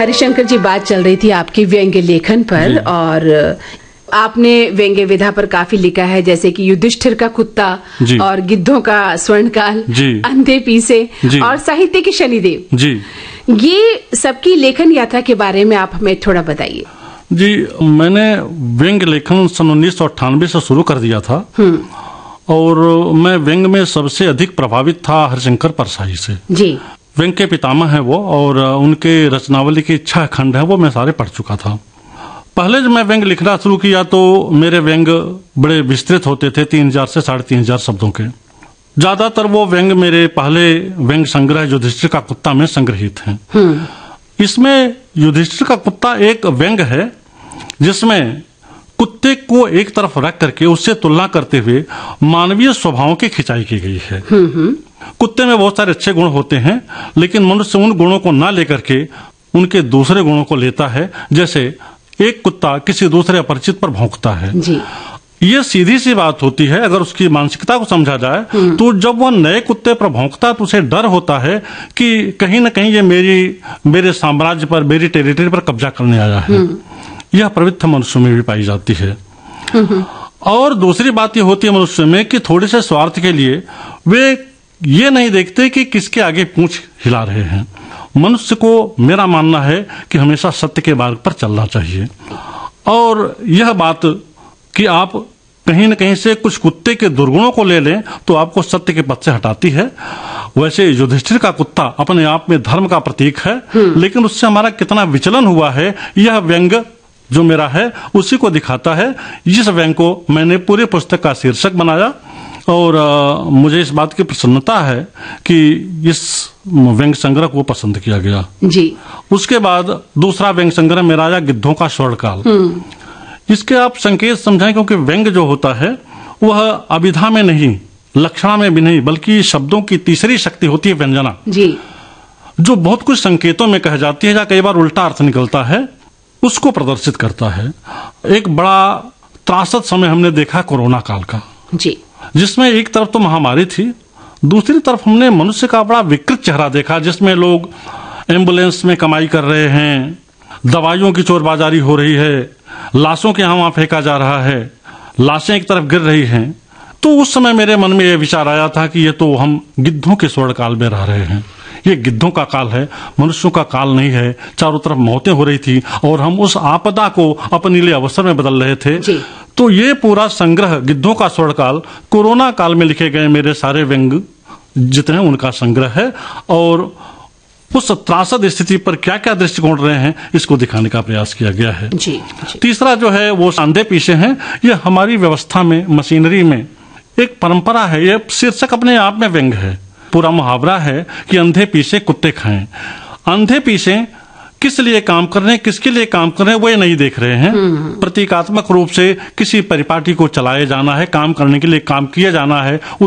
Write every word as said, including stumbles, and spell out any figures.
हरिशंकर जी, बात चल रही थी आपकी व्यंग्य लेखन पर और आपने व्यंग्य विधा पर काफी लिखा है, जैसे कि युधिष्ठिर का कुत्ता और गिद्धों का स्वर्णकाल, अंधे पीसे और साहित्य के शनिदेव जी। ये सबकी लेखन यात्रा के बारे में आप हमें थोड़ा बताइए। जी, मैंने व्यंग्य लेखन सन उन्नीस सौ अट्ठानवे से शुरू कर दिया था और मैं व्यंग्य में सबसे अधिक प्रभावित था हरिशंकर परसाई से जी। व्यंग्य के पितामह है वो और उनके रचनावली के छह खंड है वो मैं सारे पढ़ चुका था। पहले जब मैं व्यंग्य लिखना शुरू किया तो मेरे व्यंग्य बड़े विस्तृत होते थे, तीन हजार से साढ़े तीन हजार शब्दों के। ज्यादातर वो व्यंग्य मेरे पहले व्यंग्य संग्रह युधिष्ठिर का कुत्ता में संग्रहित हैं। इसमें युधिष्ठिर का कुत्ता एक व्यंग्य है जिसमें कुत्ते को एक तरफ रख करके उससे तुलना करते हुए मानवीय स्वभावों की खिंचाई की गई है। कुत्ते में बहुत सारे अच्छे गुण होते हैं, लेकिन मनुष्य उन गुणों को ना लेकर के उनके दूसरे गुणों को लेता है। जैसे एक कुत्ता किसी दूसरे अपरिचित पर भौंकता है जी। ये सीधी सी बात होती है। अगर उसकी मानसिकता को समझा जाए तो जब वह नए कुत्ते पर भौंकता है तो उसे डर होता है कि कहीं न कहीं ये मेरी मेरे साम्राज्य पर, मेरी टेरिटरी पर कब्जा करने आया है। यह प्रवृत्ति मनुष्य में भी पाई जाती है। और दूसरी बात यह होती है मनुष्य में कि थोड़े से स्वार्थ के लिए वे ये नहीं देखते कि किसके आगे पूंछ हिला रहे हैं। मनुष्य को मेरा मानना है कि हमेशा सत्य के मार्ग पर चलना चाहिए। और यह बात कि आप कहीं न कहीं से कुछ कुत्ते के दुर्गुणों को ले लें तो आपको सत्य के पथ से हटाती है। वैसे युधिष्ठिर का कुत्ता अपने आप में धर्म का प्रतीक है, लेकिन उससे हमारा कितना विचलन हुआ है यह व्यंग्य जो मेरा है उसी को दिखाता है। जिस व्यंग्य को मैंने पूरे पुस्तक का शीर्षक बनाया और आ, मुझे इस बात की प्रसन्नता है कि इस व्यंग्य संग्रह को पसंद किया गया जी। उसके बाद दूसरा व्यंग्य संग्रह मेरा आया गिद्धों का स्वर्णकाल। इसके आप संकेत समझाएं, क्योंकि व्यंग्य जो होता है वह अभिधा में नहीं, लक्षणा में भी नहीं, बल्कि शब्दों की तीसरी शक्ति होती है व्यंजना जी। जो बहुत कुछ संकेतों में कह जाती है या कई बार उल्टा अर्थ निकलता है, उसको प्रदर्शित करता है। एक बड़ा त्रासद समय हमने देखा कोरोना काल का जी, जिसमें एक तरफ तो महामारी थी, दूसरी तरफ हमने मनुष्य का बड़ा विकृत चेहरा देखा, जिसमें लोग एम्बुलेंस में कमाई कर रहे हैं, दवाइयों की चोरबाजारी हो रही है, लाशों के यहाँ वहां फेंका जा रहा है, लाशें एक तरफ गिर रही हैं। तो उस समय मेरे मन में यह विचार आया था कि ये तो हम गिद्धों के स्वर्ण काल में रह रहे हैं। ये गिद्धों का काल है, मनुष्यों का काल नहीं है। चारों तरफ मौतें हो रही थी और हम उस आपदा को अपने लिए अवसर में बदल रहे थे। तो ये पूरा संग्रह गिद्धों का स्वर्ण काल कोरोना काल में लिखे गए मेरे सारे व्यंग्य जितने उनका संग्रह है और उस त्रासद स्थिति पर क्या क्या दृष्टिकोण रहे हैं इसको दिखाने का प्रयास किया गया है जी, जी। तीसरा जो है वो अंधे पीसे हैं। ये हमारी व्यवस्था में, मशीनरी में एक परंपरा है। ये शीर्षक अपने आप में व्यंग्य है। पूरा मुहावरा है कि अंधे पीसे कुत्ते खाएं। अंधे पीसे किस लिए काम कर रहे हैं, किसके लिए काम कर रहे हैं वो ये नहीं देख रहे हैं। प्रतीकात्मक रूप से किसी परिपाटी को चलाए जाना है, काम करने के लिए काम किया जाना है।